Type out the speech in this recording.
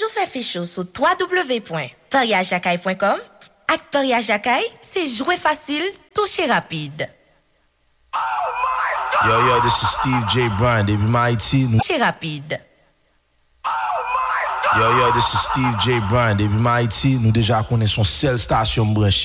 fait fichou sur www.pariajacaille.com. Avec Pariajacaille, c'est jouer facile, toucher rapide. Yo, this is Steve J. Bryan, Baby Mighty. Toucher rapide. Yo, this is Steve J. Bryan, Baby Mighty. Nous déjà connaissons seule station branchée.